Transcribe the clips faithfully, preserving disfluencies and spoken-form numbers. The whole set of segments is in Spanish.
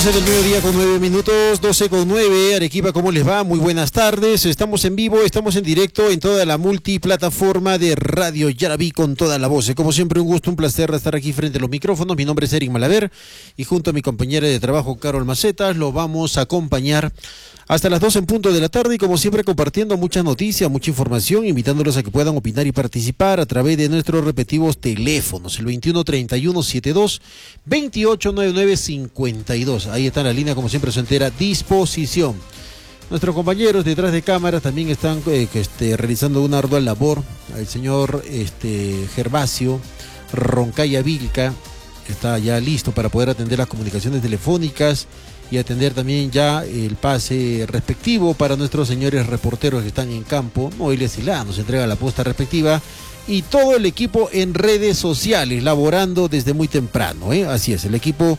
doce del mediodía con nueve minutos, doce con nueve, Arequipa, ¿cómo les va? Muy buenas tardes, estamos en vivo, estamos en directo en toda la multiplataforma de Radio Yarabí con toda la voz. Como siempre, un gusto, un placer estar aquí frente a los micrófonos. Mi nombre es Eric Malaver y junto a mi compañera de trabajo, Carol Macetas, lo vamos a acompañar hasta las doce en punto de la tarde y como siempre compartiendo muchas noticias, mucha información, invitándolos a que puedan opinar y participar a través de nuestros respectivos teléfonos, el veintiuno treinta y uno setenta y dos veintiocho noventa y nueve cincuenta y dos. Ahí está la línea, como siempre, a su entera disposición. Nuestros compañeros detrás de cámaras también están eh, que, este, realizando una ardua labor. El señor este, Gervasio Roncaya Vilca está ya listo para poder atender las comunicaciones telefónicas y atender también ya el pase respectivo para nuestros señores reporteros que están en campo. Noelia Silá nos entrega la posta respectiva y todo el equipo en redes sociales, laborando desde muy temprano, ¿eh? Así es, el equipo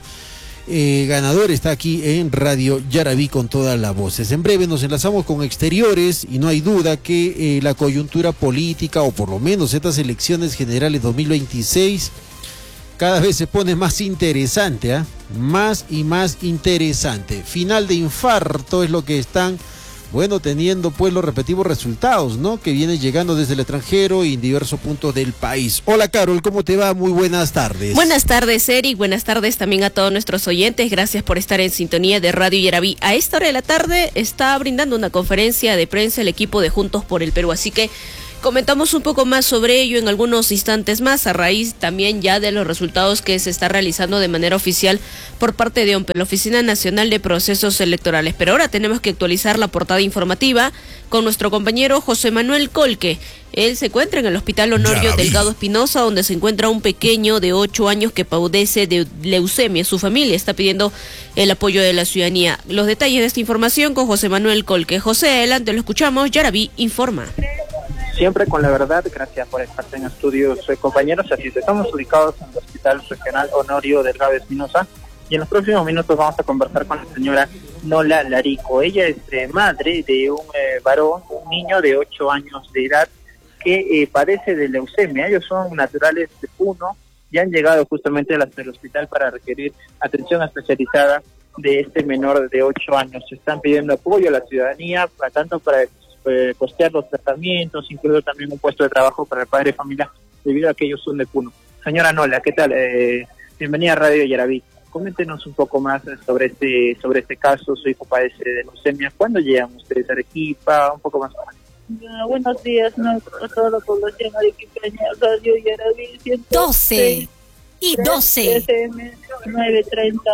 eh, ganador está aquí en Radio Yarabí con todas las voces. En breve nos enlazamos con exteriores y no hay duda que eh, la coyuntura política, o por lo menos estas elecciones generales dos mil veintiséis, cada vez se pone más interesante, ¿eh? Más y más interesante. Final de infarto es lo que están, bueno, teniendo pues los respectivos resultados, ¿no? Que vienen llegando desde el extranjero y en diversos puntos del país. Hola, Carol, ¿cómo te va? Muy buenas tardes. Buenas tardes, Eric. Buenas tardes también a todos nuestros oyentes. Gracias por estar en sintonía de Radio Yarabí. A esta hora de la tarde está brindando una conferencia de prensa el equipo de Juntos por el Perú, así que comentamos un poco más sobre ello en algunos instantes más, a raíz también ya de los resultados que se está realizando de manera oficial por parte de O M P E, la Oficina Nacional de Procesos Electorales. Pero ahora tenemos que actualizar la portada informativa con nuestro compañero José Manuel Colque. Él se encuentra en el Hospital Honorio Delgado Espinosa, donde se encuentra un pequeño de ocho años que padece de leucemia. Su familia está pidiendo el apoyo de la ciudadanía. Los detalles de esta información con José Manuel Colque. José, adelante, lo escuchamos. Yarabí informa. Siempre con la verdad, gracias por estar en estudios, eh, compañeros. Así es, estamos ubicados en el Hospital Regional Honorio Delgado Espinosa y en los próximos minutos vamos a conversar con la señora Nola Larico. Ella es eh, madre de un eh, varón, un niño de ocho años de edad que eh, padece de leucemia. Ellos son naturales de Puno y han llegado justamente al hospital para requerir atención especializada de este menor de ocho años. Se están pidiendo apoyo a la ciudadanía, para tanto para Eh, costear los tratamientos, incluso también un puesto de trabajo para el padre de familia, debido a que ellos son de Puno. Señora Nola, ¿qué tal? Eh, bienvenida a Radio Yarabí. Coméntenos un poco más sobre este sobre este caso. Su hijo padece de leucemia. ¿Cuándo llegan ustedes a Arequipa? Un poco más. Uh, buenos días, ¿no? A toda la población arequipeña, Radio Yarabí. doce y doce. F M nueve treinta.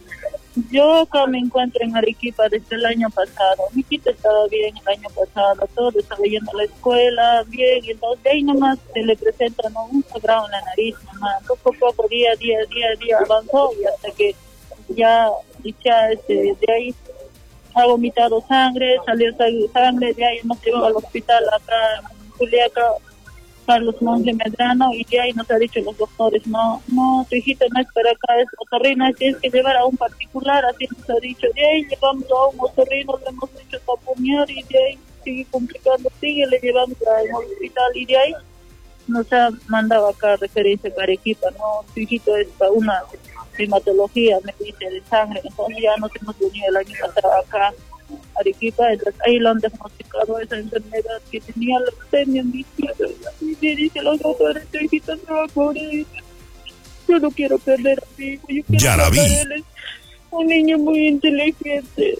Yo acá me encuentro en Arequipa desde el año pasado. Mi hijita estaba bien el año pasado, todo estaba yendo a la escuela, bien, y entonces de ahí nomás se le presenta, ¿no?, un sangrado en la nariz, nomás. Poco a poco, día a día, día a día avanzó y hasta que ya, ya este, de ahí ha vomitado sangre, salió sangre, de ahí hemos llevado al hospital acá en Juliaca, Carlos Monge Medrano, y de ahí nos ha dicho los doctores, no, no, tu hijita no es para acá, es otorrino, tienes que llevar a un particular, así nos ha dicho. De ahí llevamos a un otorrino, le hemos hecho taponear y de ahí sigue complicando, sigue, le llevamos al hospital y de ahí nos ha mandado acá referencia para Arequipa, no, tu hijito es para una hematología, me dice, de sangre, entonces ya nos hemos venido el año pasado acá Arequipa, entonces ahí lo han diagnosticado esa enfermedad que tenía leucemia en mi hijito, y me dice los doctores, tu hijito se va a morir, yo no quiero perder a mi hijo, yo quiero Yarabí. perder, él es un niño muy inteligente,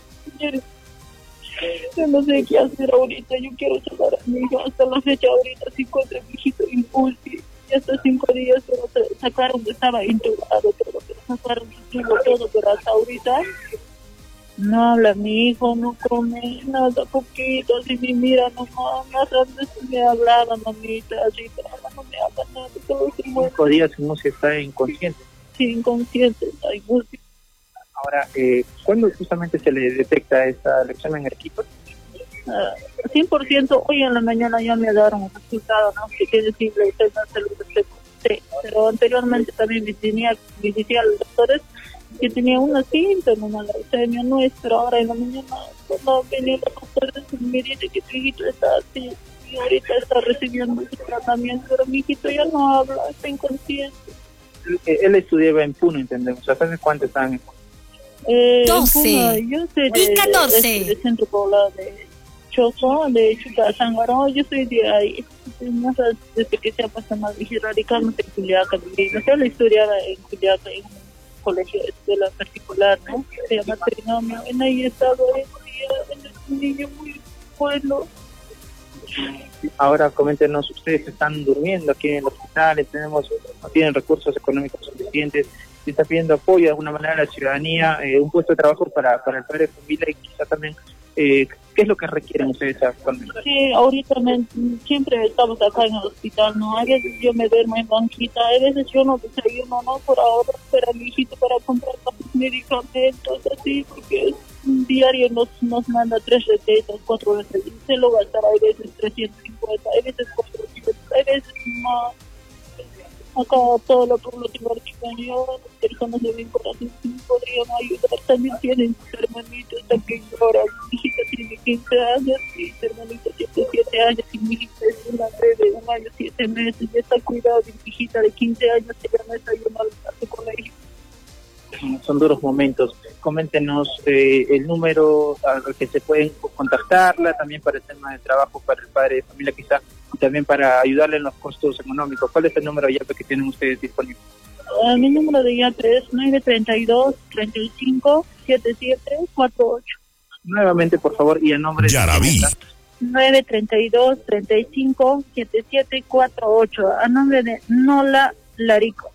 yo no sé qué hacer ahorita, yo quiero salvar a mi hijo, hasta la fecha ahorita se encuentra mi hijito impulsi, y hasta cinco días pero sacaron, estaba intubado, pero sacaron su tubo todo, pero hasta ahorita no habla mi hijo, no come nada, poquito, así me mira nomás, más antes me hablaba, mamita, así, pero no me habla nada, todo es muy... Cinco días no se está inconsciente. Sí, inconsciente, está inconsciente. Ahora, eh, ¿cuándo justamente se le detecta esta leucemia en Arequipa? Uh, cien por ciento, hoy en la mañana ya me dieron un resultado, ¿no?, que tiene simple leucemia, sí, pero anteriormente también visité, visité a los doctores que tenía una síntoma, una leucemia nuestra. Ahora en la mañana cuando venía los doctores me dice que tu hijito está así y ahorita está recibiendo su tratamiento, pero mi hijito ya no habla, está inconsciente. Él, él estudiaba en Puno, entendemos. ¿Hace cuánto estaban en Puno? Eh, doce. Puma, yo soy de, Y catorce. De, de centro poblado de Choco, de Chutazángaro. Yo soy de ahí. No sé, desde que se ha pasado más radicalnos en Culiaca. No sé, la historia en Culiaca, en un colegio de escuela particular, ¿no? Se llama Trinomio. En ahí he estado un niño muy bueno. Ahora coméntenos, ustedes están durmiendo aquí en el hospital, tenemos, no tienen recursos económicos suficientes, se está pidiendo apoyo de alguna manera a la ciudadanía, eh, un puesto de trabajo para, para el padre de familia y quizá también, eh, ¿qué es lo que requieren ustedes actualmente? Sí, ahorita me, siempre estamos acá en el hospital, ¿no? A veces yo me duermo en banquita, a veces yo no desayuno, ¿no? Por ahora, para mi hijito, para comprar los medicamentos, así, porque diario nos nos manda tres recetas, cuatro recetas, se lo gastará a veces trescientos cincuenta, a veces cuatrocientos, a veces más. Acá toda la población articulada, las personas de bien corazón podrían ayudar, también tienen sus hermanitos, también ahora mi hijita tiene quince años y su hermanito tiene siete años y mi hijita es una bebé de un año, siete meses, y está cuidado de mi hijita de quince años que ya no está yendo a su colegio. Son duros momentos. Coméntenos eh, el número al que se pueden contactarla, también para el tema de trabajo para el padre de familia quizá, y también para ayudarle en los costos económicos. ¿Cuál es el número ya que tienen ustedes disponible? Uh, mi número de I A P es nueve treinta y dos, treinta y cinco, setenta y siete, cuarenta y ocho. Nuevamente, por favor, y el nombre Yaraví. de... nueve treinta y dos, treinta y cinco, setenta y siete, cuarenta y ocho, a nombre de Nola Larico.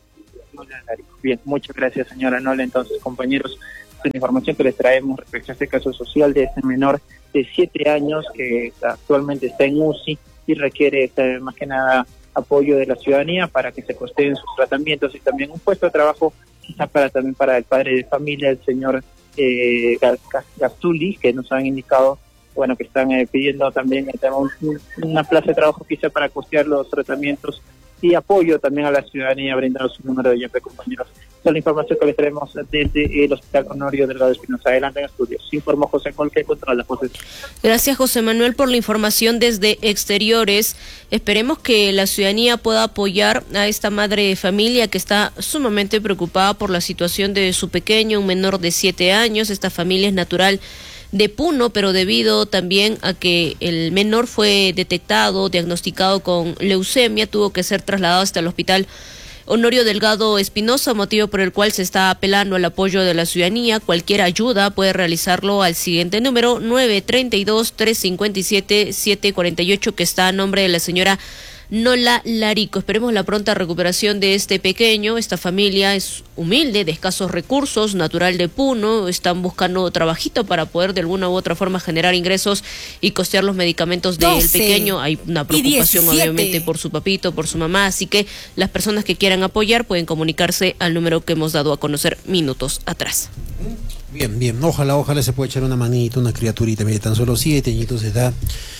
Bien, muchas gracias, señora Nola. Entonces, compañeros, esta es la información que les traemos respecto a este caso social de este menor de siete años que actualmente está en U C I y requiere este, más que nada apoyo de la ciudadanía para que se costeen sus tratamientos y también un puesto de trabajo quizá para también para el padre de familia, el señor eh, Gastuli, que nos han indicado, bueno, que están eh, pidiendo también eh, un, una plaza de trabajo quizá para costear los tratamientos y apoyo también a la ciudadanía brindando su número de I A P, compañeros. Esta es la información que les traemos desde el Hospital Honorio Delgado Espinosa. Adelante en estudios. Informó José Colque contra la posesión. Gracias, José Manuel, por la información desde exteriores. Esperemos que la ciudadanía pueda apoyar a esta madre de familia que está sumamente preocupada por la situación de su pequeño, un menor de siete años. Esta familia es natural de Puno, pero debido también a que el menor fue detectado, diagnosticado con leucemia, tuvo que ser trasladado hasta el Hospital Honorio Delgado Espinosa, motivo por el cual se está apelando al apoyo de la ciudadanía. Cualquier ayuda puede realizarlo al siguiente número nueve treinta y dos, trescientos cincuenta y siete, setecientos cuarenta y ocho, que está a nombre de la señora Nola Larico. Esperemos la pronta recuperación de este pequeño. Esta familia es humilde, de escasos recursos, natural de Puno. Están buscando trabajito para poder de alguna u otra forma generar ingresos y costear los medicamentos del pequeño. Hay una preocupación obviamente por su papito, por su mamá, así que las personas que quieran apoyar pueden comunicarse al número que hemos dado a conocer minutos atrás. Bien, bien, ojalá, ojalá se pueda echar una manita, una criaturita, mire, tan solo siete añitos de edad,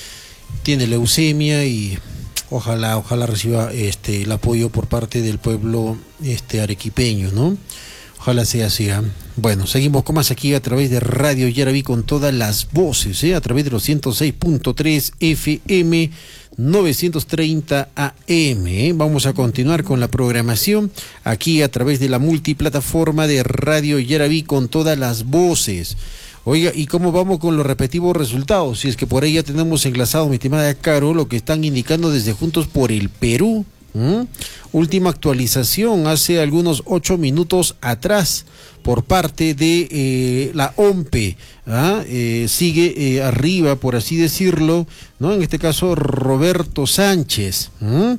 tiene leucemia y ojalá, ojalá reciba este el apoyo por parte del pueblo este arequipeño, ¿no? Ojalá sea así. ¿eh? Bueno, seguimos con más aquí a través de Radio Yaraví con todas las voces, ¿eh? A través de los ciento seis punto tres F M, novecientos treinta A M. ¿eh? Vamos a continuar con la programación aquí a través de la multiplataforma de Radio Yaraví con todas las voces. Oiga, ¿y cómo vamos con los respectivos resultados? Si es que por ahí ya tenemos enlazado, mi estimada Caro, lo que están indicando desde Juntos por el Perú. ¿Mm? Última actualización hace algunos ocho minutos atrás por parte de eh, la O M P E. ¿ah? Eh, sigue eh, arriba, por así decirlo, ¿no? En este caso Roberto Sánchez. ¿Mm?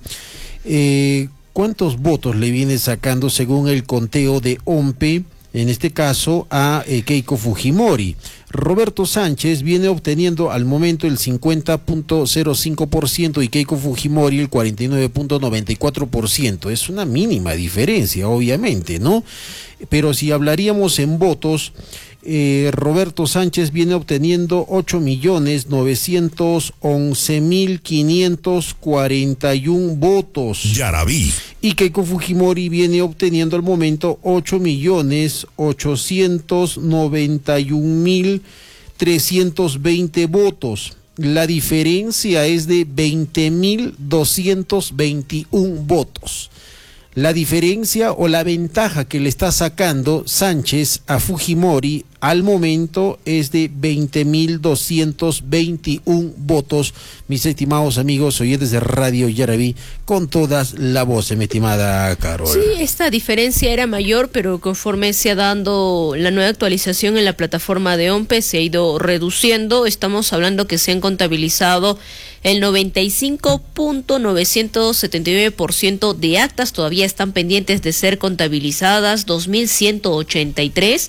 Eh, ¿Cuántos votos le viene sacando según el conteo de O M P E? En este caso a eh, Keiko Fujimori. Roberto Sánchez viene obteniendo al momento el cincuenta punto cero cinco por ciento y Keiko Fujimori el cuarenta y nueve punto noventa y cuatro por ciento. Es una mínima diferencia, obviamente, ¿no? Pero si hablaríamos en votos, eh, Roberto Sánchez viene obteniendo ocho millones novecientos once mil quinientos cuarenta y uno votos. Yaraví. Y Keiko Fujimori viene obteniendo al momento ocho millones ochocientos noventa y un mil trescientos veinte votos. La diferencia es de veinte mil doscientos veintiuno votos. la diferencia o la ventaja que le está sacando Sánchez a Fujimori al momento es de veinte mil doscientos veintiún votos, mis estimados amigos oyentes de Radio Yaraví, con todas la voz, mi estimada Carol. Sí, esta diferencia era mayor, pero conforme se ha dando la nueva actualización en la plataforma de OMPE, se ha ido reduciendo. Estamos hablando que se han contabilizado el noventa y cinco punto novecientos setenta y nueve por ciento de actas todavía están pendientes de ser contabilizadas, dos mil ciento ochenta y tres,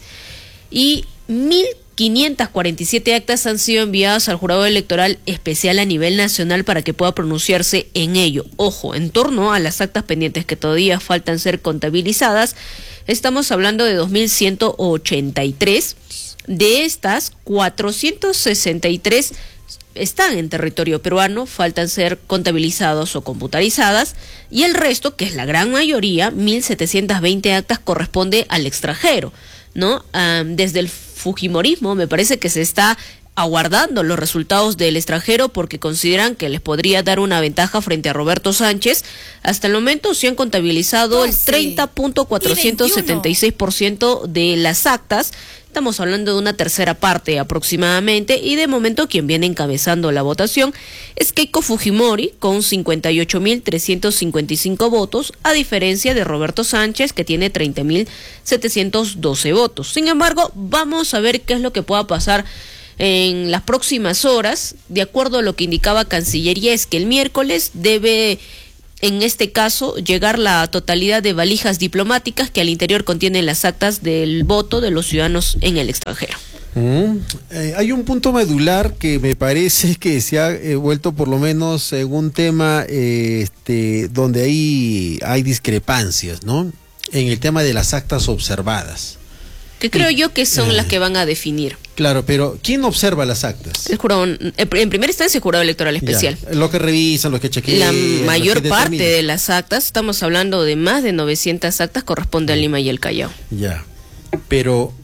y mil quinientas cuarenta y siete actas han sido enviadas al Jurado Electoral Especial a nivel nacional para que pueda pronunciarse en ello. Ojo, en torno a las actas pendientes que todavía faltan ser contabilizadas, estamos hablando de dos mil ciento ochenta y tres. De estas, cuatrocientos sesenta y tres están en territorio peruano, faltan ser contabilizados o computarizadas, y el resto, que es la gran mayoría, mil setecientas veinte actas, corresponde al extranjero, ¿no? Um, desde el fujimorismo me parece que se está aguardando los resultados del extranjero porque consideran que les podría dar una ventaja frente a Roberto Sánchez. Hasta el momento se han contabilizado el treinta punto cuatrocientos setenta y seis por ciento de las actas. Estamos hablando de una tercera parte aproximadamente, y de momento quien viene encabezando la votación es Keiko Fujimori con cincuenta y ocho mil trescientos cincuenta y cinco votos, a diferencia de Roberto Sánchez, que tiene treinta mil setecientos doce votos. Sin embargo, vamos a ver qué es lo que pueda pasar en las próximas horas. De acuerdo a lo que indicaba Cancillería, es que el miércoles debe, en este caso, llegar la totalidad de valijas diplomáticas que al interior contienen las actas del voto de los ciudadanos en el extranjero. Mm, eh, hay un punto medular que me parece que se ha eh, vuelto por lo menos en un tema eh, este, donde ahí hay discrepancias, ¿no? En el tema de las actas observadas. Que creo yo que son eh, las que van a definir. Claro, pero ¿quién observa las actas? El jurado, en primera instancia, el Jurado Electoral Especial. Ya, lo que revisan, lo que chequean. La mayor parte de las actas, estamos hablando de más de novecientas actas, corresponde a Lima y el Callao. Ya, pero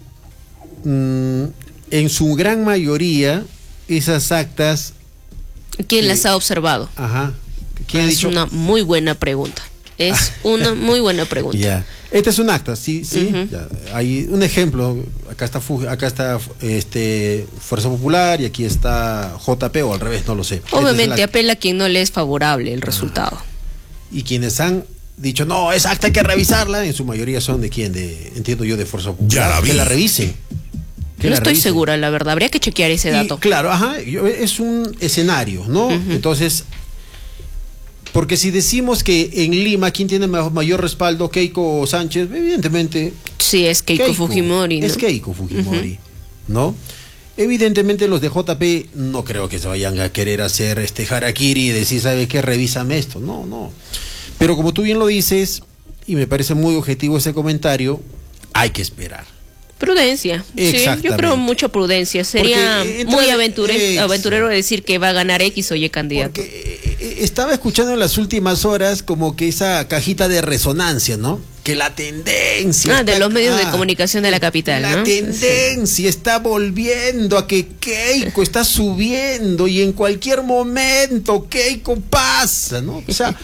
mmm, en su gran mayoría, esas actas... ¿Quién eh, las ha observado? Ajá. ¿Quién ha es dicho? una muy buena pregunta. Es una muy buena pregunta. Ya. Esta es un acta, sí, sí. Uh-huh. Ya. Hay un ejemplo. Acá está acá está este Fuerza Popular y aquí está J P, o al revés, no lo sé. Obviamente este apela a quien no le es favorable el resultado. Ah. Y quienes han dicho, no, esa acta hay que revisarla, en su mayoría son de quién, de, entiendo yo, de Fuerza Popular. Ya la vi. Que la revisen. Que no la estoy revisen. segura, la verdad. Habría que chequear ese dato. Y, claro, ajá. Yo, es un escenario, ¿no? Uh-huh. Entonces... Porque si decimos que en Lima, ¿quién tiene mayor respaldo? Keiko Sánchez, evidentemente... Sí, es Keiko, Keiko Fujimori, ¿no? Es Keiko Fujimori, uh-huh. ¿no? Evidentemente los de J P no creo que se vayan a querer hacer este harakiri y decir, ¿sabe qué? Revísame esto. No, no. Pero como tú bien lo dices, y me parece muy objetivo ese comentario, hay que esperar. Prudencia, sí, yo creo mucha prudencia. Sería Porque, muy aventurero, aventurero decir que va a ganar X o Y candidato. Porque estaba escuchando en las últimas horas como que esa cajita de resonancia, ¿no? Que la tendencia... Ah, está, de los medios ah, de comunicación de la capital, la ¿no? tendencia sí. está volviendo a que Keiko está subiendo y en cualquier momento Keiko pasa, ¿no? O sea...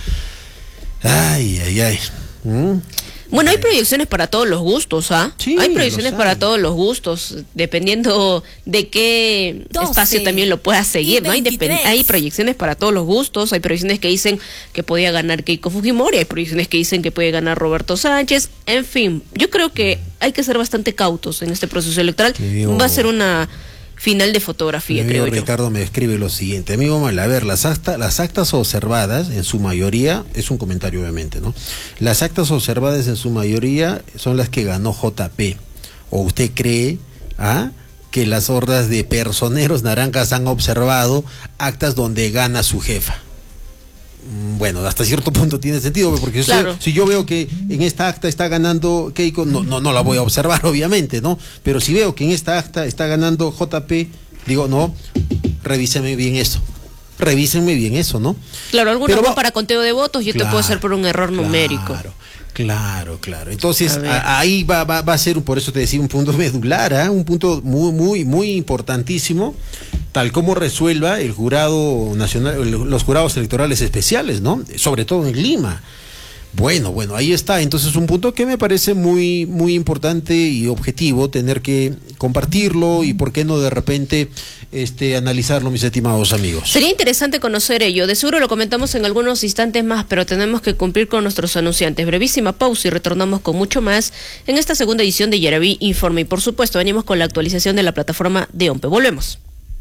ay, ay, ay. ¿Mm? Bueno, hay proyecciones para todos los gustos, ¿ah? Sí, hay proyecciones para todos los gustos, dependiendo de qué doce, espacio también lo puedas seguir, ¿no? Hay, hay proyecciones para todos los gustos, hay proyecciones que dicen que podía ganar Keiko Fujimori, hay proyecciones que dicen que puede ganar Roberto Sánchez, en fin, yo creo que hay que ser bastante cautos en este proceso electoral. Digo, va a ser una final de fotografía, mi creo amigo yo. Ricardo me escribe lo siguiente, amigo Mal, a ver, las, acta, las actas observadas, en su mayoría, es un comentario obviamente, ¿no? Las actas observadas en su mayoría son las que ganó J P. ¿O usted cree ¿ah? que las hordas de personeros naranjas han observado actas donde gana su jefa? Bueno, hasta cierto punto tiene sentido, porque claro. si, si yo veo que en esta acta está ganando Keiko, no, no, no la voy a observar, obviamente, ¿no? Pero si veo que en esta acta está ganando J P, digo, no, revíseme bien eso. Revísenme bien eso, ¿no? Claro, algunos van para conteo de votos y esto claro, puede ser por un error claro, numérico. Claro, claro. Entonces, a a, ahí va, va, va a ser, por eso te decía, un punto medular, ¿eh? Un punto muy, muy, muy importantísimo, tal como resuelva el jurado nacional, los jurados electorales especiales, ¿no? Sobre todo en Lima. Bueno, bueno, ahí está. Entonces un punto que me parece muy, muy importante y objetivo tener que compartirlo y por qué no de repente este, analizarlo, mis estimados amigos. Sería interesante conocer ello. De seguro lo comentamos en algunos instantes más, pero tenemos que cumplir con nuestros anunciantes. Brevísima pausa y retornamos con mucho más en esta segunda edición de Yaraví Informa. Y por supuesto, venimos con la actualización de la plataforma de OMPE. Volvemos.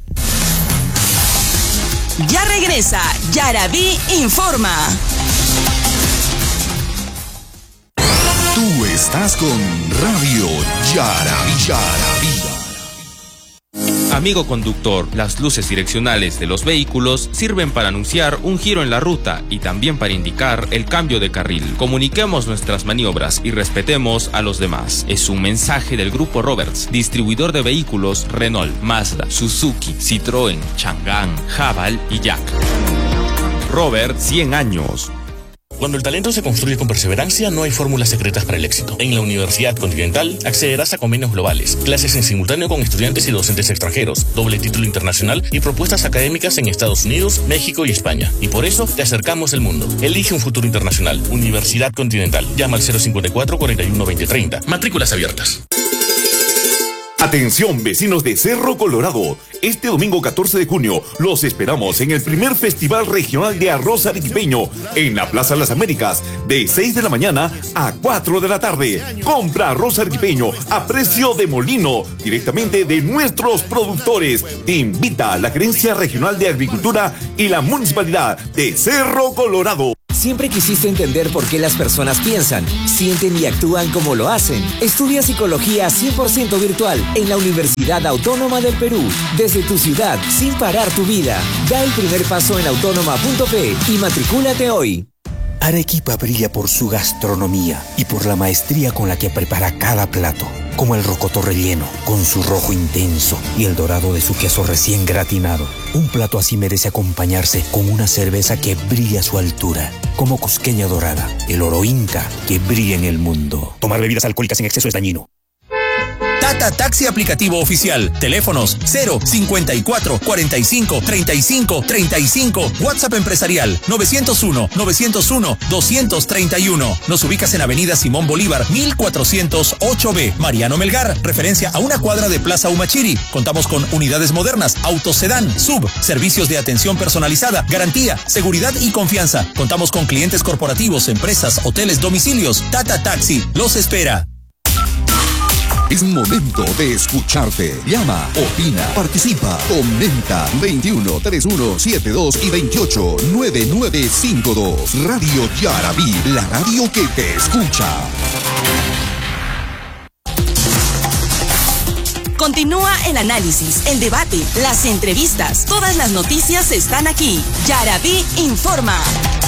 Ya regresa Yaraví Informa. Tú estás con Radio Yaraví. Yaraví. Amigo conductor, las luces direccionales de los vehículos sirven para anunciar un giro en la ruta y también para indicar el cambio de carril. Comuniquemos nuestras maniobras y respetemos a los demás. Es un mensaje del Grupo Roberts, distribuidor de vehículos Renault, Mazda, Suzuki, Citroën, Chang'an, Haval y Jack. Robert, cien años. Cuando el talento se construye con perseverancia, no hay fórmulas secretas para el éxito. En la Universidad Continental accederás a convenios globales, clases en simultáneo con estudiantes y docentes extranjeros, doble título internacional y propuestas académicas en Estados Unidos, México y España. Y por eso te acercamos el mundo. Elige un futuro internacional. Universidad Continental. Llama al cero cinco cuatro, cuarenta y uno, veinte, treinta. Matrículas abiertas. Atención, vecinos de Cerro Colorado. Este domingo catorce de junio los esperamos en el primer Festival Regional de Arroz Arequipeño en la Plaza Las Américas de seis de la mañana a cuatro de la tarde. Compra arroz arequipeño a precio de molino directamente de nuestros productores. Te invita la Gerencia Regional de Agricultura y la Municipalidad de Cerro Colorado. Siempre quisiste entender por qué las personas piensan, sienten y actúan como lo hacen. Estudia psicología cien por ciento virtual en la Universidad Autónoma del Perú. Desde tu ciudad, sin parar tu vida. Da el primer paso en autónoma punto pe y matricúlate hoy. Arequipa brilla por su gastronomía y por la maestría con la que prepara cada plato, como el rocoto relleno, con su rojo intenso y el dorado de su queso recién gratinado. Un plato así merece acompañarse con una cerveza que brilla a su altura, como Cusqueña Dorada, el oro inca que brilla en el mundo. Tomar bebidas alcohólicas en exceso es dañino. Tata Taxi aplicativo oficial. Teléfonos cero cincuenta y cuatro, cuarenta y cinco, treinta y cinco, treinta y cinco. WhatsApp empresarial novecientos uno, novecientos uno, doscientos treinta y uno. Nos ubicas en Avenida Simón Bolívar, mil cuatrocientos ocho B. Mariano Melgar, referencia a una cuadra de Plaza Humachiri. Contamos con unidades modernas, autos sedán, sub, servicios de atención personalizada, garantía, seguridad y confianza. Contamos con clientes corporativos, empresas, hoteles, domicilios. Tata Taxi los espera. Es momento de escucharte. Llama, opina, participa, comenta. veintiuno, treinta y uno, setenta y dos y veintiocho, noventa y nueve cincuenta y dos. Radio Yaraví, la radio que te escucha. Continúa el análisis, el debate, las entrevistas. Todas las noticias están aquí. Yaraví Informa.